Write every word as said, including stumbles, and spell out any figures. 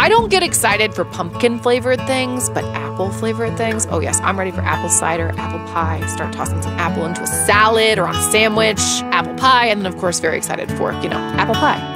I don't get excited for pumpkin-flavored things, but apple-flavored things, oh yes, I'm ready for apple cider, apple pie. Start tossing some apple into a salad or on a sandwich, apple pie, and then of course very excited for, you know, apple pie.